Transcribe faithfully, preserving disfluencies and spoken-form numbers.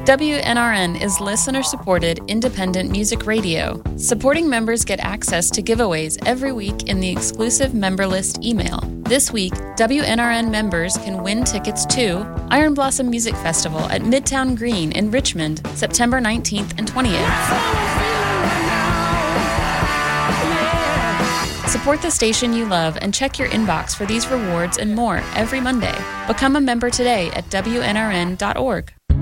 W N R N is listener-supported independent music radio. Supporting members get access to giveaways every week in the exclusive member list email. This week, W N R N members can win tickets to Iron Blossom Music Festival at Midtown Green in Richmond, September nineteenth and twentieth. Support the station you love and check your inbox for these rewards and more every Monday. Become a member today at W N R N dot org.